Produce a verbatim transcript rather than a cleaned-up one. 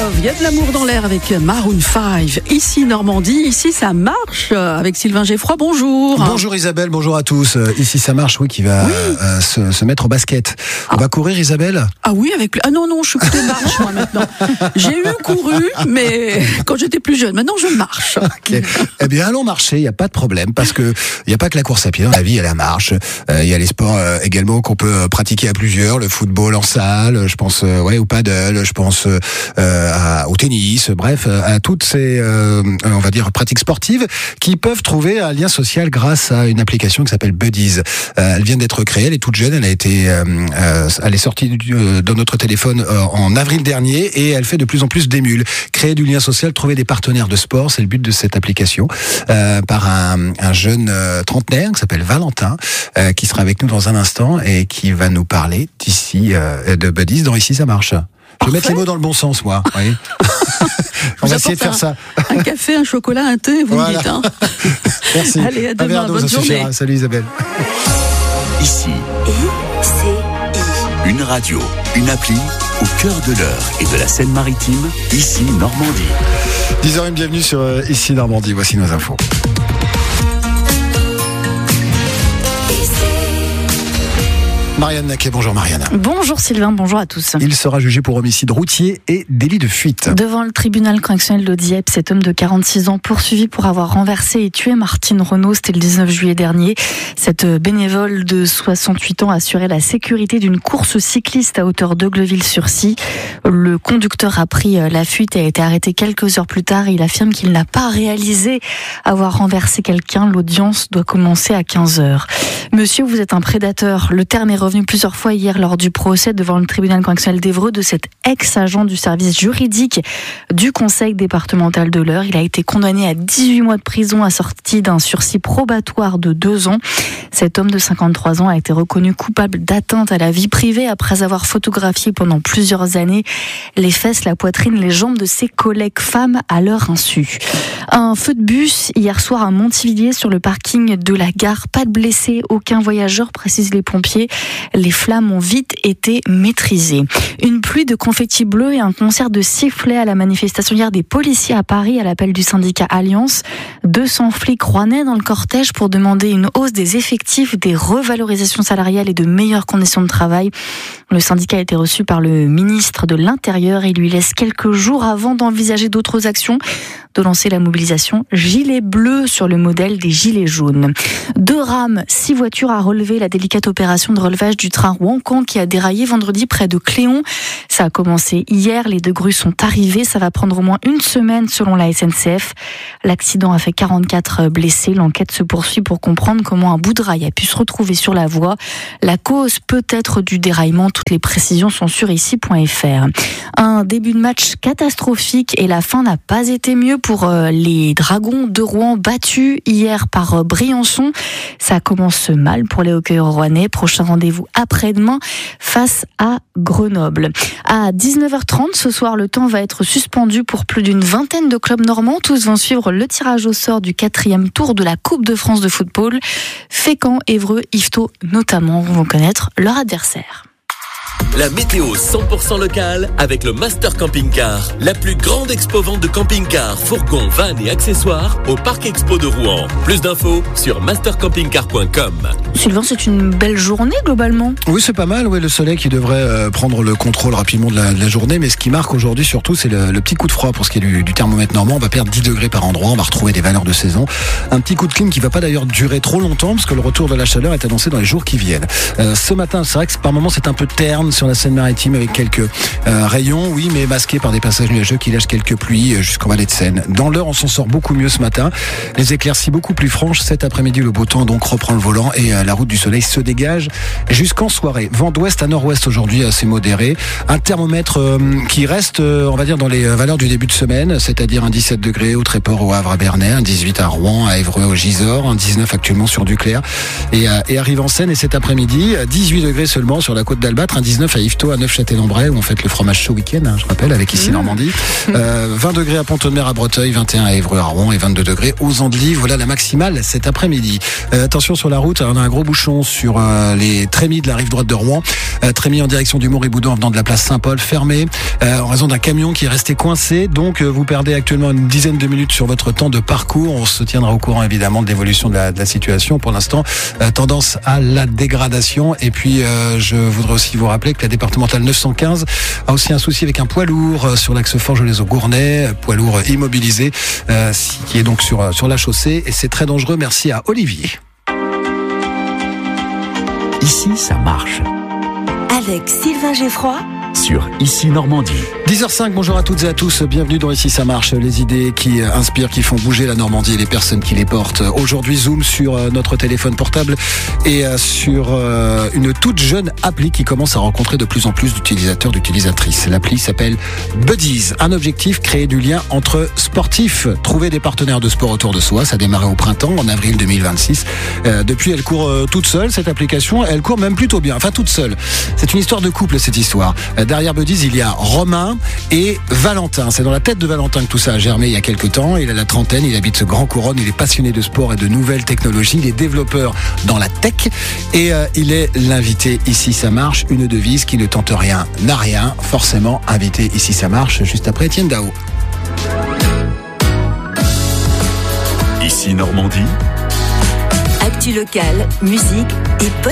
Love, il y a de l'amour dans l'air avec Maroon cinq. Ici Normandie, ici ça marche avec Sylvain Geffroy, bonjour. Bonjour Isabelle, bonjour à tous. Ici ça marche, oui, qui va oui. Euh, se, se mettre au basket. On ah. va courir Isabelle ? Ah oui, avec... Ah non, non, je suis plutôt marche moi maintenant. J'ai eu couru, mais quand j'étais plus jeune, maintenant je marche. Okay. Eh bien allons marcher, il n'y a pas de problème, parce que il n'y a pas que la course à pied dans la vie, il y a la marche. Il euh, y a les sports euh, également qu'on peut pratiquer à plusieurs, le football en salle, je pense euh, ouais, au paddle, je pense euh, à, au tennis, bref, à toutes ces, euh, on va dire, pratiques sportives qui peuvent trouver un lien social grâce à une application qui s'appelle Buddies. Euh, elle vient d'être créée, elle est toute jeune, elle a été, euh, euh, elle est sortie du, euh, dans notre téléphone euh, en avril dernier et elle fait de plus en plus d'émules. Créer du lien social, trouver des partenaires de sport, c'est le but de cette application, euh, par un, un jeune euh, trentenaire qui s'appelle Valentin, euh, qui sera avec nous dans un instant et qui va nous parler d'ici euh, de Buddies dans Ici ça marche. Je vais mettre les mots dans le bon sens, moi. Oui. On va essayer de faire un, ça. Un café, un chocolat, un thé, vous voilà. me dites. Hein. Merci. Allez, à demain. Bonne journée. Salut Isabelle. Ici, I C I. Une radio, une appli au cœur de l'heure et de la Seine-Maritime. Ici Normandie. dix heures, bienvenue sur euh, Ici Normandie. Voici nos infos. Marianne Naquet, bonjour Marianne. Bonjour Sylvain, bonjour à tous. Il sera jugé pour homicide routier et délit de fuite. Devant le tribunal correctionnel de Dieppe, cet homme de quarante-six ans poursuivi pour avoir renversé et tué Martine Renaud, c'était le dix-neuf juillet dernier. Cette bénévole de soixante-huit ans assurait la sécurité d'une course cycliste à hauteur d'Augleville-sur-Scie. Le conducteur a pris la fuite et a été arrêté quelques heures plus tard. Il affirme qu'il n'a pas réalisé avoir renversé quelqu'un. L'audience doit commencer à quinze heures. Monsieur, vous êtes un prédateur. Le terme est revenu plusieurs fois hier lors du procès devant le tribunal correctionnel d'Évreux de cet ex-agent du service juridique du conseil départemental de l'Eure. Il a été condamné à dix-huit mois de prison assorti d'un sursis probatoire de deux ans. Cet homme de cinquante-trois ans a été reconnu coupable d'atteinte à la vie privée après avoir photographié pendant plusieurs années les fesses, la poitrine, les jambes de ses collègues femmes à leur insu. Un feu de bus hier soir à Montivilliers sur le parking de la gare. Pas de blessés, aucun voyageur, précisent les pompiers. Les flammes ont vite été maîtrisées. Une pluie de confettis bleus et un concert de sifflets à la manifestation hier des policiers à Paris à l'appel du syndicat Alliance. deux cents flics rouennais dans le cortège pour demander une hausse des effectifs, des revalorisations salariales et de meilleures conditions de travail. Le syndicat a été reçu par le ministre de l'Intérieur et lui laisse quelques jours avant d'envisager d'autres actions, de lancer la mobilisation Gilets bleus sur le modèle des Gilets jaunes. Deux rames, six voitures à relever la délicate opération de relevage du train Rouen-Caen qui a déraillé vendredi près de Cléon. Ça a commencé hier, les deux grues sont arrivées, ça va prendre au moins une semaine selon la S N C F. L'accident a fait quarante-quatre blessés, l'enquête se poursuit pour comprendre comment un bout de rail a pu se retrouver sur la voie. La cause peut-être du déraillement, toutes les précisions sont sur ici point f r. Un début de match catastrophique et la fin n'a pas été mieux pour les Dragons de Rouen battus hier par Briançon. Ça commence mal pour les hockeyeurs rouennais. Prochain rendez-vous après-demain face à Grenoble. À dix-neuf heures trente, ce soir, le temps va être suspendu pour plus d'une vingtaine de clubs normands. Tous vont suivre le tirage au sort du quatrième tour de la Coupe de France de football. Fécamp, Évreux, Yvetot notamment vont connaître leur adversaire. La météo cent pour cent locale avec le Master Camping Car, la plus grande expo-vente de camping-cars, fourgons, vannes et accessoires au Parc Expo de Rouen. Plus d'infos sur master camping car point com. Sylvain, c'est une belle journée globalement. Oui, c'est pas mal. Ouais, le soleil qui devrait euh, prendre le contrôle rapidement de la, de la journée. Mais ce qui marque aujourd'hui surtout, c'est le, le petit coup de froid pour ce qui est du, du thermomètre normand. On va perdre dix degrés par endroit. On va retrouver des valeurs de saison. Un petit coup de clim qui va pas d'ailleurs durer trop longtemps parce que le retour de la chaleur est annoncé dans les jours qui viennent. Euh, ce matin, c'est vrai que par moments c'est un peu terne sur la Seine-Maritime avec quelques euh, rayons, oui, mais masqués par des passages nuageux qui lâchent quelques pluies jusqu'en vallée de Seine. Dans l'Eure, on s'en sort beaucoup mieux ce matin. Les éclaircies beaucoup plus franches. Cet après-midi, le beau temps donc reprend le volant et euh, la route du soleil se dégage jusqu'en soirée. Vent d'ouest à nord-ouest aujourd'hui assez modéré. Un thermomètre euh, qui reste, euh, on va dire, dans les valeurs du début de semaine, c'est-à-dire un dix-sept degrés au Tréport, au Havre, à Bernay, un dix-huit à Rouen, à Évreux, au Gisors, un dix-neuf actuellement sur Duclair et, euh, et arrive en Seine. Et cet après-midi, dix-huit degrés seulement sur la côte d'Albâtre, un dix-neuf dix-neuf à Yvetot, à Neufchâtel-en-Bray, où on fête le fromage chaud week-end, hein, je rappelle, avec ici mmh. Normandie. Euh, vingt degrés à Pont-de-Mer, à Breteuil, vingt et un à Évreux, à Rouen et vingt-deux degrés aux Andelys. Voilà la maximale cet après-midi. Euh, attention sur la route, on a un gros bouchon sur euh, les Trémies de la rive droite de Rouen. Euh, Trémies en direction du Mont-Riboudon en venant de la place Saint-Paul, fermé euh, en raison d'un camion qui est resté coincé. Donc euh, vous perdez actuellement une dizaine de minutes sur votre temps de parcours. On se tiendra au courant évidemment de l'évolution de la, de la situation. Pour l'instant, euh, tendance à la dégradation. Et puis euh, je voudrais aussi vous rappeler que la départementale neuf cent quinze a aussi un souci avec un poids lourd euh, sur l'axe Forges-les-Eaux-Gournay, poids lourd immobilisé euh, qui est donc sur, sur la chaussée. Et c'est très dangereux. Merci à Olivier. Ici, ça marche. Avec Sylvain Geffroy sur Ici Normandie. dix heures cinq, bonjour à toutes et à tous, bienvenue dans Ici ça marche, les idées qui inspirent, qui font bouger la Normandie et les personnes qui les portent. Aujourd'hui, zoom sur notre téléphone portable et sur une toute jeune appli qui commence à rencontrer de plus en plus d'utilisateurs, d'utilisatrices. L'appli s'appelle Buddies, un objectif, créer du lien entre sportifs, trouver des partenaires de sport autour de soi. Ça a démarré au printemps, en avril deux mille vingt-six. Euh, depuis, elle court euh, toute seule, cette application, elle court même plutôt bien, enfin toute seule. C'est une histoire de couple, cette histoire. Euh, derrière Buddies, il y a Romain et Valentin. C'est dans la tête de Valentin que tout ça a germé il y a quelques temps. Il a la trentaine, il habite ce Grand Couronne, il est passionné de sport et de nouvelles technologies, il est développeur dans la tech et euh, il est l'invité Ici ça marche, une devise qui ne tente rien n'a rien, forcément invité Ici ça marche, juste après Étienne Dao. Ici Normandie. Actu locale, musique et